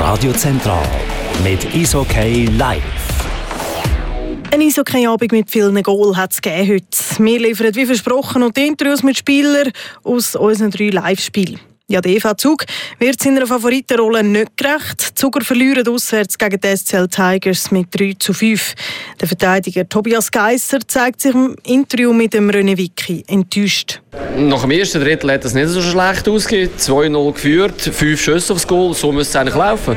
Radio Zentral mit Eishockey live. Ein Eishockey-Abend mit vielen Goals hat es heute. Wir liefern wie versprochen noch die Interviews mit Spielern aus unseren 3 Live-Spielen. Ja, der EV Zug wird seiner Favoritenrolle nicht gerecht. Die Zuger verlieren auswärts gegen die SCL Tigers mit 3:5. Der Verteidiger Tobias Geisser zeigt sich im Interview mit dem René Wicki enttäuscht. Nach dem ersten Drittel hat es nicht so schlecht ausgesehen. 2-0 geführt, 5 Schüsse aufs Goal. So müsste es eigentlich laufen.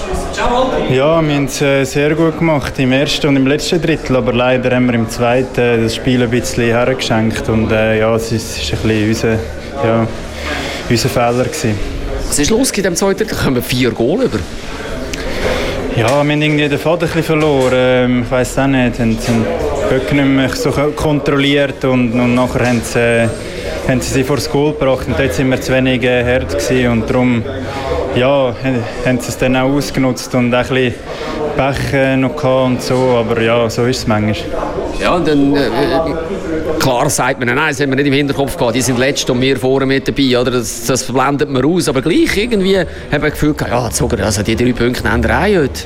Ja, wir haben es sehr gut gemacht im ersten und im letzten Drittel. Aber leider haben wir im zweiten das Spiel ein bisschen hergeschenkt. Und ja, es ist ein bisschen unser Fehler gewesen. Was ist los in dem zweiten Drittel? Kommen wir 4 Goal über? Ja, wir haben irgendwie den Faden ein bisschen verloren. Ich weiss auch nicht. Sie haben den Böck nicht mehr so kontrolliert und nachher haben sie vor das Goal gebracht. Und dort waren wir zu wenig hart gewesen. Und darum ja, haben sie es dann auch ausgenutzt und auch ein bisschen Pech noch gehabt und so. Aber ja, so ist es manchmal. Ja, und dann klar sagt man, nein, das haben wir nicht im Hinterkopf gehabt, die sind letzt und wir vorne mit dabei, oder? Das blendet man aus, aber gleich irgendwie haben wir das Gefühl gehabt, ja, sogar, also die 3 Punkte nehmen wir auch heute.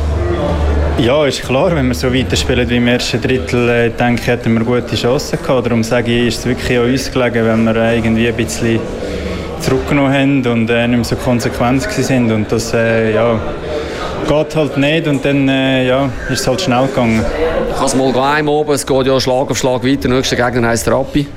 Ja, ist klar, wenn wir so weiterspielen wie im ersten Drittel, denke ich, hätten wir gute Chancen gehabt. Darum sage ich, ist es wirklich an uns gelegen, wenn wir irgendwie ein bisschen zurückgenommen haben und nicht mehr so konsequent sind. Und das geht halt nicht und dann ist es halt schnell gegangen. Ich kann es mal gleich oben, es geht ja Schlag auf Schlag weiter. Der nächste Gegner heisst Rappi.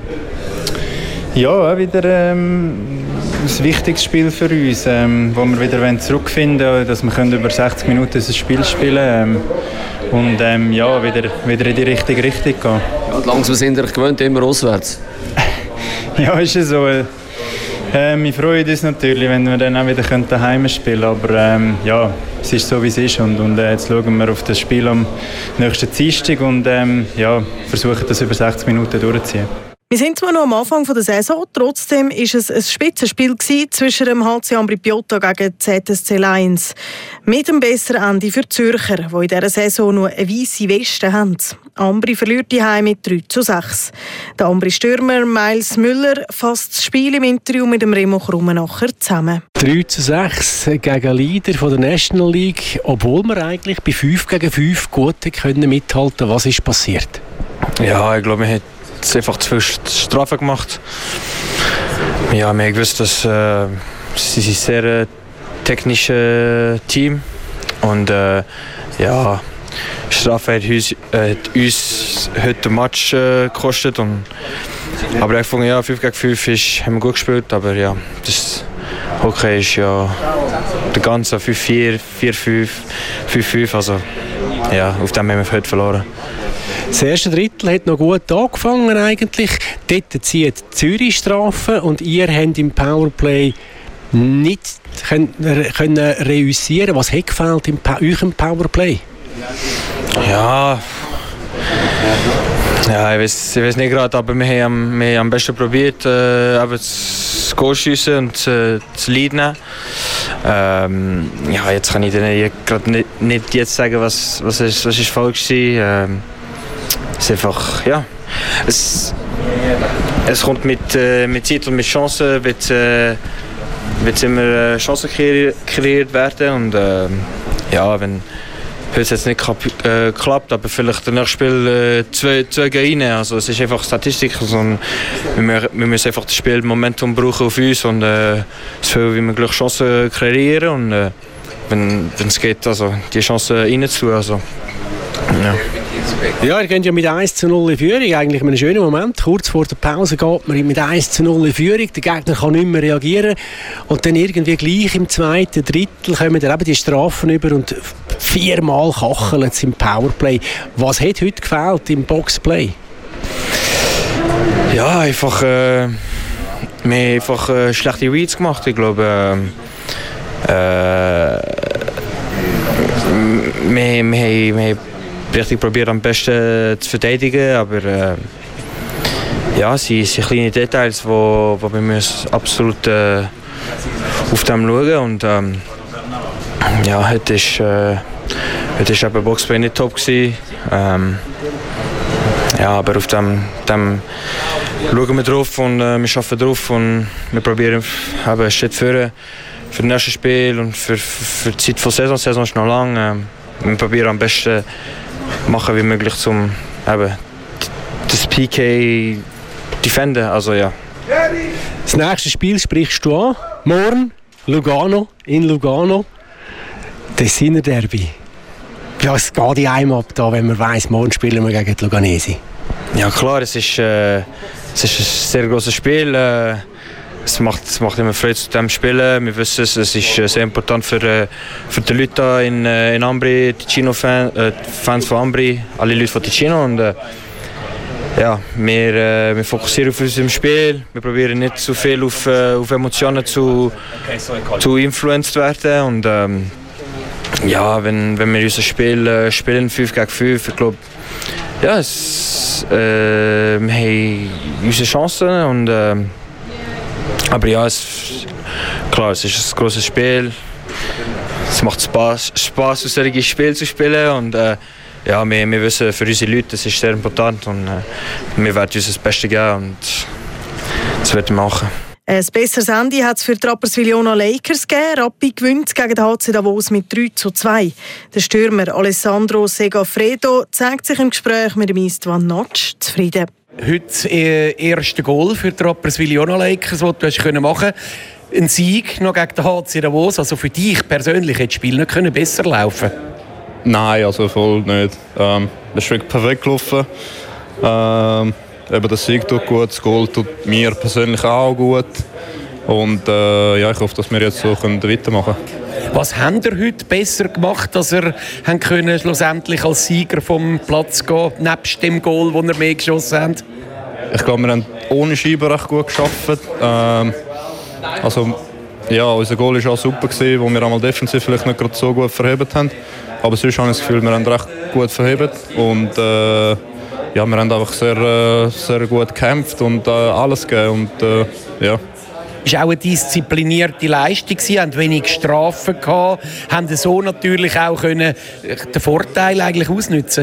Ja, auch wieder ein wichtiges Spiel für uns, wo wir wieder zurückfinden wollen, dass wir über 60 Minuten ein Spiel spielen und wieder in die richtige Richtung gehen. Ja, langsam sind wir gewöhnt, immer auswärts. Ja, ist es so. Wir freuen uns natürlich, wenn wir dann auch wieder daheim spielen können. Aber es ist so, wie es ist. Und jetzt schauen wir auf das Spiel am nächsten Dienstag und versuchen, das über 60 Minuten durchzuziehen. Wir sind zwar noch am Anfang der Saison, trotzdem war es ein Spitzenspiel zwischen dem HC Ambri Piotta gegen ZSC Lions. Mit einem besseren Ende für die Zürcher, die in dieser Saison nur eine weisse Weste haben. Ambri verliert die Heim mit 3:6. Der Ambri-Stürmer Miles Müller fasst das Spiel im Interview mit dem Remo Krummenacher zusammen. 3:6 gegen Leader von der National League, obwohl wir eigentlich bei 5 gegen 5 gut mithalten können. Was ist passiert? Ja, ich glaube, wir haben einfach zu viel Strafen gemacht. Ja, wir haben gewusst, dass sie ein sehr technisches Team und Strafe hat uns heute den Match gekostet. Aber ich fand, 5 gegen 5 haben wir gut gespielt, aber ja, das Hockey ist ja der ganze 5-4, 4-5, 5-5, also ja, auf dem haben wir heute verloren. Das erste Drittel hat noch gut angefangen eigentlich. Dort zieht Zürich Strafen und ihr habt im Powerplay nicht können reüssieren. Was hat gefehlt euch im Powerplay? Ja, ich weiß nicht gerade, aber wir haben am besten probiert, das Goal zu schiessen und zu leiden. Jetzt kann ich gerade nicht jetzt sagen, was ist falsch war. Es ist einfach, ja, es kommt mit Zeit und mit Chancen, wird immer Chancen kreiert werden und wenn heute jetzt nicht klappt, aber vielleicht das nächste Spiel 2 gegen 1. Also es ist einfach Statistik und wir müssen einfach das Spiel Momentum brauchen auf uns und so viel wie möglich Chancen kreieren und wenn es geht, also die Chancen reinzutun. Also, ja. Ja, ihr geht ja mit 1:0 in Führung, eigentlich in einem schönen Moment. Kurz vor der Pause geht man mit 1:0 in Führung, der Gegner kann nicht mehr reagieren und dann irgendwie gleich im zweiten Drittel kommen dann eben die Strafen über und 4-mal kacheln sie im Powerplay. Was hat heute gefehlt im Boxplay? Ja, einfach, wir haben einfach schlechte Reads gemacht, ich glaube. Wir haben richtig probiert am besten zu verteidigen, aber es sind kleine Details, wo wir müssen absolut auf dem schauen und heute ist eben Boxplay nicht top gewesen. Aber auf dem schauen wir drauf und wir arbeiten drauf und wir probieren einen Schritt vorne das nächste Spiel und für die Zeit von Saison. Die Saison ist noch lang. Wir probieren am besten machen wie möglich, um das PK defenden. Also, ja. Das nächste Spiel sprichst du an. Morgen Lugano, in Lugano. Tessiner Derby. Ja, es geht in einem ab, da, wenn man weiss, morgen spielen wir gegen die Luganesi. Ja klar, es ist ein sehr grosses Spiel. Es macht immer Freude zu dem Spielen. Wir wissen es ist sehr important für die Leute hier in Ambri, Ticino-Fans von Ambri, alle Leute von Ticino. Und, wir fokussieren auf unser Spiel. Wir probieren nicht zu viel auf Emotionen zu influenced werden. Und, wenn wir unser Spiel spielen, 5 gegen 5, ich glaube, wir haben unsere Chancen. Und, aber ja, klar, es ist ein grosses Spiel. Es macht Spaß aus solchen Spielen zu spielen. Und, wir wissen, für unsere Leute das ist sehr important. Und wir werden uns das Beste geben und das werden wir machen. Ein besseres Ende hat es für die Rapperswil-Jona Lakers gegeben. Rappi gewinnt gegen den HC Davos mit 3:2. Der Stürmer Alessandro Segafredo zeigt sich im Gespräch mit dem Istvan Notch zufrieden. Heute erste Goal für die Rapperswil-Jona Lakers, das du hast machen. Ein Sieg noch gegen den HC Davos. Also für dich persönlich hätte das Spiel nicht besser laufen können? Nein, also voll nicht. Es ist wirklich perfekt gelaufen. Der Sieg tut gut, das Goal tut mir persönlich auch gut. Und ich hoffe, dass wir jetzt so weitermachen können. Was habt ihr heute besser gemacht, dass ihr schlussendlich als Sieger vom Platz gehen, nebst dem Goal, das ihr mehr geschossen habt? Ich glaube, wir haben ohne Scheibe recht gut gearbeitet. Unser Goal war auch super, wo wir einmal defensiv vielleicht nicht gerade so gut verhebt haben. Aber sonst habe ich das Gefühl, wir haben recht gut verhebt. Und wir haben einfach sehr, sehr gut gekämpft und alles gegeben. Und, Es war auch eine disziplinierte Leistung, haben wenig Strafen gehabt, haben so natürlich auch den Vorteil eigentlich ausnutzen.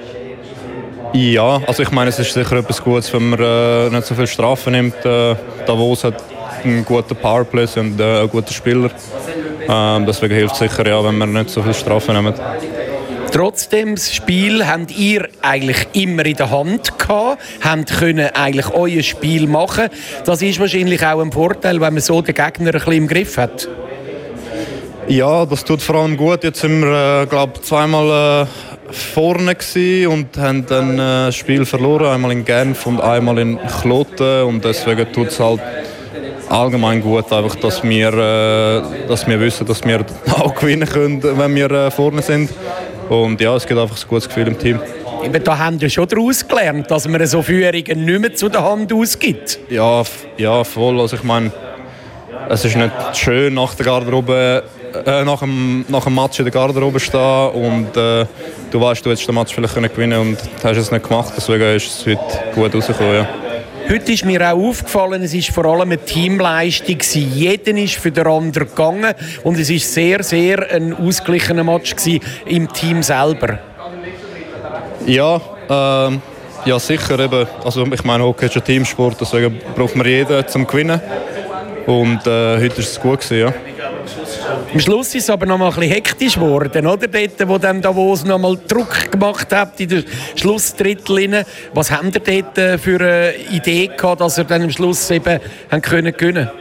Ja, also ich meine, es ist sicher etwas Gutes, wenn man nicht so viel Strafen nimmt. Davos hat einen guten Powerplay und einen guten Spieler. Deswegen hilft es sicher, wenn wir nicht so viel Strafen nehmen. Trotzdem, das Spiel habt ihr eigentlich immer in der Hand gehabt, könnt eigentlich euer Spiel machen. Das ist wahrscheinlich auch ein Vorteil, wenn man so den Gegner ein bisschen im Griff hat. Ja, das tut vor allem gut. Jetzt sind wir, zweimal vorne gewesen und haben dann das Spiel verloren. Einmal in Genf und einmal in Kloten. Und deswegen tut es halt allgemein gut, einfach, dass wir wissen, dass wir auch gewinnen können, wenn wir vorne sind. Und ja, es gibt einfach ein gutes Gefühl im Team. Da haben wir schon daraus gelernt, dass man so Führungen nicht mehr zu der Hand ausgibt. Ja, voll. Also ich meine, es ist nicht schön nach der Garderobe, nach dem Match in der Garderobe stehen und du weißt, du hättest den Match vielleicht gewinnen und hast es nicht gemacht. Deswegen ist es heute gut rausgekommen. Ja. Heute ist mir auch aufgefallen, es war vor allem eine Teamleistung. Jeder ist für den anderen gegangen und es war sehr, sehr ein ausgeglichener Match im Team selber. Ja, sicher. Eben. Also, ich meine, Hockey ist ein Teamsport, deswegen braucht man jeden zum Gewinnen. Und heute war es gut gewesen, ja. Am Schluss ist es aber noch mal ein bisschen hektisch geworden, oder? Dort, wo dann Davos noch mal Druck gemacht hat in der Schlussdrittel. Was habt ihr dort für eine Idee gehabt, dass ihr dann am Schluss eben gewinnen können?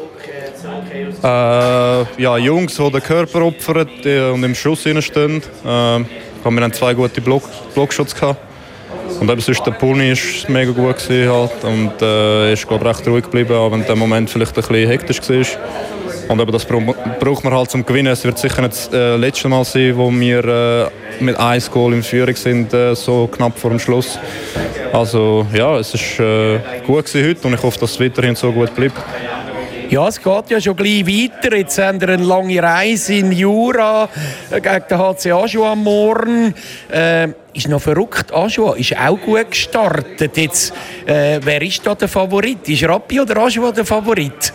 Jungs, die den Körper opfern und im Schuss stehen. Wir haben 2 gute Blockshots gehabt. Und eben sonst der Puni war mega gut gewesen, halt. Und ist recht ruhig geblieben, auch wenn der Moment vielleicht ein bisschen hektisch war. Und eben das braucht man halt zum Gewinnen. Es wird sicher nicht das letzte Mal sein, wo wir mit 1 Goal in Führung sind, so knapp vor dem Schluss. Also ja, es war gut gewesen heute und ich hoffe, dass es weiterhin so gut bleibt. Ja, es geht ja schon gleich weiter. Jetzt haben wir eine lange Reise in Jura gegen den HC Ajoie am Morgen. Ist noch verrückt. Ajoie ist auch gut gestartet. Jetzt, wer ist da der Favorit? Ist Rappi oder Ajoie der Favorit?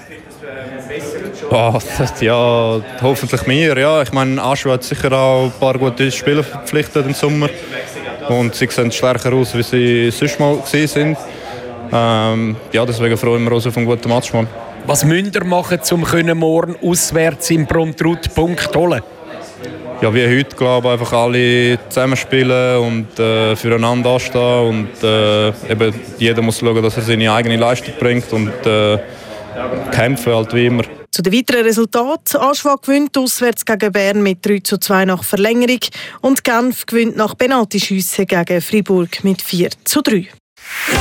Ja, hoffentlich mehr. Ja, ich meine, Ajoie hat sicher auch ein paar gute Spieler verpflichtet im Sommer. Und sie sehen stärker aus, wie sie sonst mal waren. Deswegen freuen wir uns auf einen guten Match. Was müsst ihr machen, um morgen auswärts im Pruntrut Punkt zu holen? Ja, wie heute, glaube ich, einfach alle zusammenspielen und füreinander anstehen und eben jeder muss schauen, dass er seine eigene Leistung bringt und kämpfen halt wie immer. Zu den weiteren Resultaten: Aschua gewinnt auswärts gegen Bern mit 3:2 nach Verlängerung und Genf gewinnt nach Penaltyschüssen gegen Fribourg mit 4:3.